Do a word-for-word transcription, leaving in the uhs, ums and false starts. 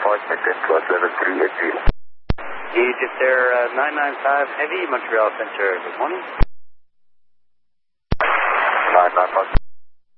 North Midland, plus level three eighty. Egypt Air uh, nine nine five Heavy, Montreal Center, good morning. nine nine five.